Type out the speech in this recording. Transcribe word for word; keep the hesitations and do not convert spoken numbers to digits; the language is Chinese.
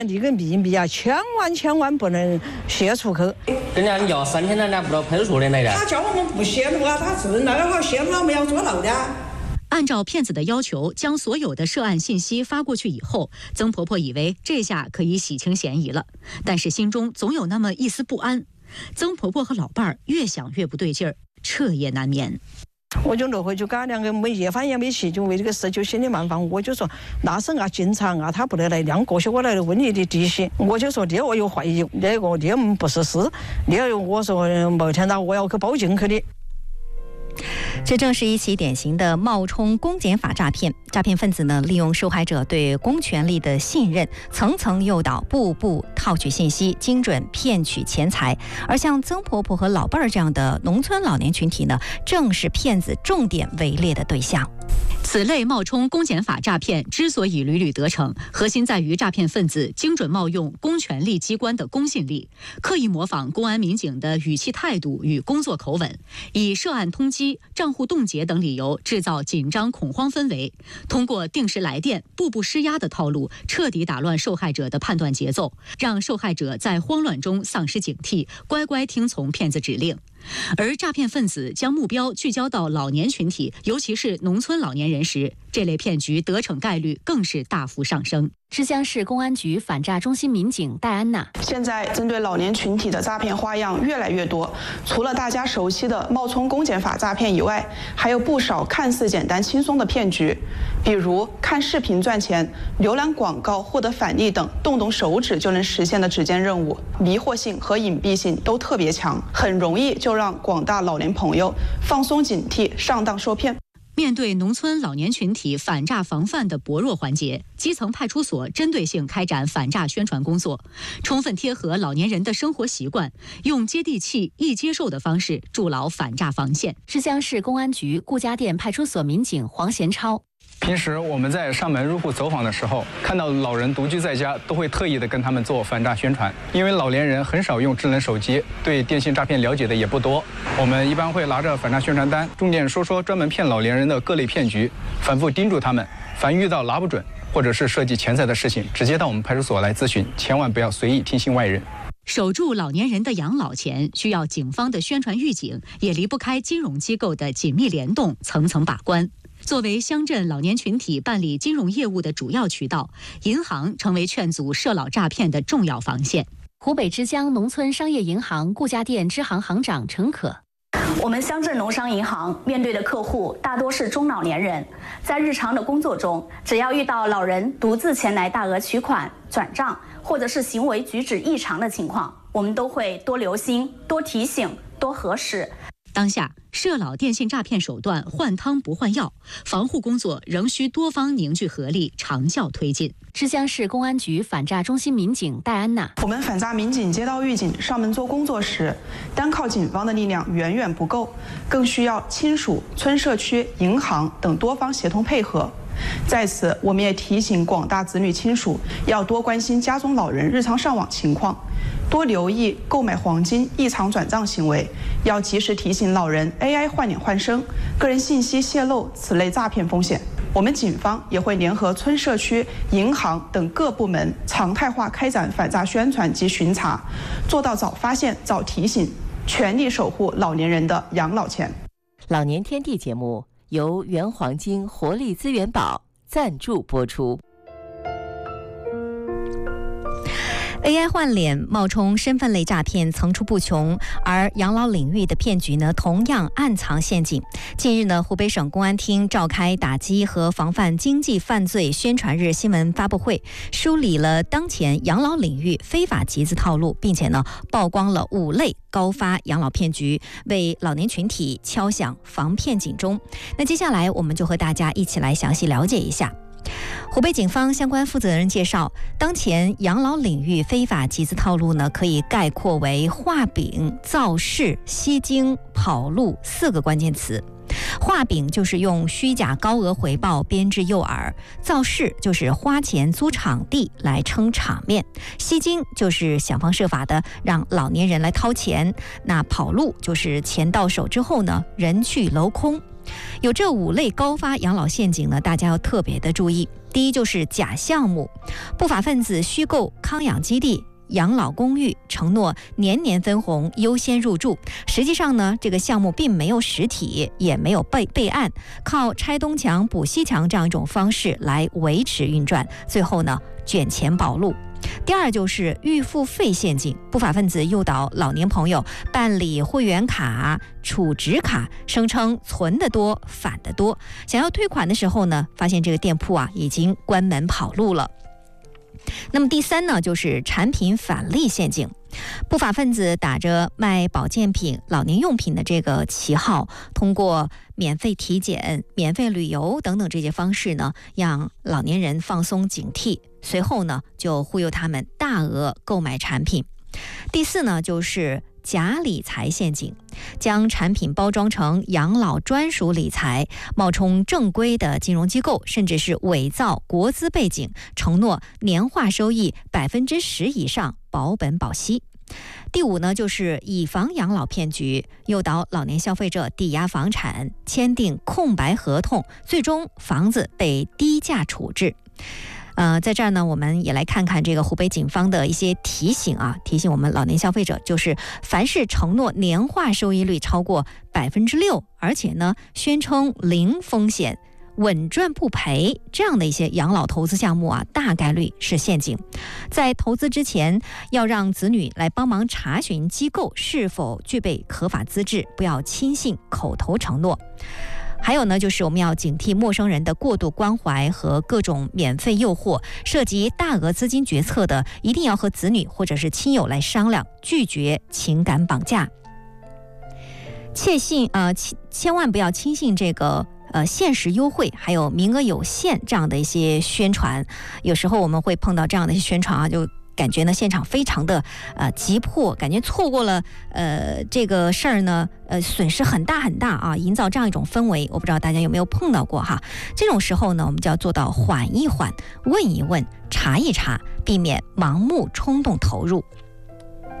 这个秘密啊，千万千万不能泄出去。 人家要三天了，拿不到派出所的来的。 他叫我们不泄露啊，他是那个好泄露，我们要坐牢的。 按照骗子的要求，将所有的涉案信息发过去以后，曾婆婆以为这下可以洗清嫌疑了，但是心中总有那么一丝不安。曾婆婆和老伴儿越想越不对劲儿，彻夜难眠。 我就落回去，嘎两个没夜饭也没起，就为这个事就心里蛮烦。我就说，那是啊，警察啊，他不得来亮过去，我来问你的底细。我就说，这我有怀疑，那个这不是事，那个我说某天呢，我要去报警去的。 这正是一起典型的冒充公检法诈骗。诈骗分子呢，利用受害者对公权力的信任，层层诱导，步步套取信息，精准骗取钱财。而像曾婆婆和老伴儿这样的农村老年群体呢，正是骗子重点围猎的对象。 此类冒充公检法诈骗之所以屡屡得逞，核心在于诈骗分子精准冒用公权力机关的公信力，刻意模仿公安民警的语气态度与工作口吻，以涉案通缉、账户冻结等理由制造紧张恐慌氛围，通过定时来电、步步施压的套路，彻底打乱受害者的判断节奏，让受害者在慌乱中丧失警惕，乖乖听从骗子指令。而诈骗分子将目标聚焦到老年群体，尤其是农村老年人时，这类骗局得逞概率更是大幅上升。 之江市公安局反诈中心民警戴安娜， 现在针对老年群体的诈骗花样越来越多，除了大家熟悉的冒充公检法诈骗以外，还有不少看似简单轻松的骗局，比如看视频赚钱、浏览广告获得返利等动动手指就能实现的指尖任务，迷惑性和隐蔽性都特别强，很容易就让广大老年朋友放松警惕，上当受骗。 面对农村老年群体反诈防范的薄弱环节，基层派出所针对性开展反诈宣传工作，充分贴合老年人的生活习惯，用接地气、易接受的方式筑牢反诈防线。 之江市公安局顾家店派出所民警黄贤超。 平时我们在上门入户走访的时候，看到老人独居在家，都会特意的跟他们做反诈宣传。因为老年人很少用智能手机，对电信诈骗了解的也不多，我们一般会拿着反诈宣传单，重点说说专门骗老年人的各类骗局，反复叮嘱他们，凡遇到拿不准或者是涉及钱财的事情，直接到我们派出所来咨询，千万不要随意听信外人。 守住老年人的养老钱，需要警方的宣传预警，也离不开金融机构的紧密联动、层层把关。作为乡镇老年群体办理金融业务的主要渠道，银行成为劝阻涉老诈骗的重要防线。 湖北之江农村商业银行顾家店支行行长陈可， 我们乡镇农商银行面对的客户大多是中老年人，在日常的工作中，只要遇到老人独自前来大额取款、转账，或者是行为举止异常的情况，我们都会多留心、多提醒、多核实。 当下涉老电信诈骗手段换汤不换药，防护工作仍需多方凝聚合力，长效推进。 之江市公安局反诈中心民警戴安娜， 我们反诈民警接到预警上门做工作时，单靠警方的力量远远不够，更需要亲属、村社区、银行等多方协同配合。在此，我们也提醒广大子女亲属要多关心家中老人日常上网情况，多留意购买黄金异常转账行为，要及时提醒老人 A I 换脸换声、个人信息泄露此类诈骗风险。我们警方也会联合村社区、银行等各部门，常态化开展反诈宣传及巡查，做到早发现、早提醒，全力守护老年人的养老钱。 老年天地节目由原黄金活力资源宝赞助播出。 A I 换脸、冒充身份类诈骗层出不穷，而养老领域的骗局呢，同样暗藏陷阱。近日呢，湖北省公安厅召开打击和防范经济犯罪宣传日新闻发布会，梳理了当前养老领域非法集资套路，并且呢，曝光了五类高发养老骗局，为老年群体敲响防骗警钟。那接下来我们就和大家一起来详细了解一下。湖北警方相关负责人介绍，当前养老领域非法集资套路呢，可以概括为画饼、造势、吸金、跑路四个关键词。画饼就是用虚假高额回报编织诱饵，造势就是花钱租场地来撑场面，吸金就是想方设法的让老年人来掏钱，那跑路就是钱到手之后呢，人去楼空。 有这五类高发养老陷阱呢，大家要特别的注意。第一就是假项目，不法分子虚构康养基地、养老公寓，承诺年年分红、优先入住，实际上呢，这个项目并没有实体，也没有备备案，靠拆东墙补西墙这样一种方式来维持运转，最后呢卷钱跑路。第二就是预付费陷阱，不法分子诱导老年朋友办理会员卡、储值卡，声称存得多返得多，想要退款的时候呢，发现这个店铺啊已经关门跑路了。那么第三呢，就是产品返利陷阱，不法分子打着卖保健品、老年用品的这个旗号，通过免费体检、免费旅游等等这些方式呢，让老年人放松警惕，随后呢就忽悠他们大额购买产品。第四呢，就是假理财陷阱，将产品包装成养老专属理财，冒充正规的金融机构，甚至是伪造国资背景，承诺年化收益百分之十以上，保本保息。第五呢，就是以房养老骗局，诱导老年消费者抵押房产，签订空白合同，最终房子被低价处置。呃，在这儿呢，我们也来看看这个湖北警方的一些提醒啊，提醒我们老年消费者，就是凡是承诺年化收益率超过百分之六，而且呢宣称零风险、稳赚不赔这样的一些养老投资项目啊，大概率是陷阱。在投资之前，要让子女来帮忙查询机构是否具备合法资质，不要轻信口头承诺。还有呢，就是我们要警惕陌生人的过度关怀和各种免费诱惑，涉及大额资金决策的，一定要和子女或者是亲友来商量，拒绝情感绑架。切信呃，千万不要轻信这个呃限时优惠，还有名额有限这样的一些宣传。有时候我们会碰到这样的一些宣传啊，就感觉呢现场非常的呃急迫，感觉错过了呃这个事儿呢呃损失很大很大啊，营造这样一种氛围，我不知道大家有没有碰到过哈。这种时候呢，我们就要做到缓一缓、问一问、查一查，避免盲目冲动投入。